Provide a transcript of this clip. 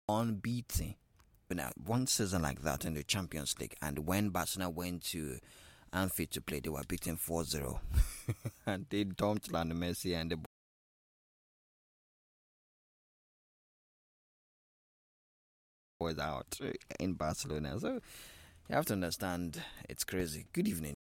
unbeaten. One season like that in the Champions League, and when Barcelona went to Anfield to play, they were beaten 4-0. And they dumped Lionel Messi and the boys out in Barcelona. So you have to understand it's crazy. Good evening.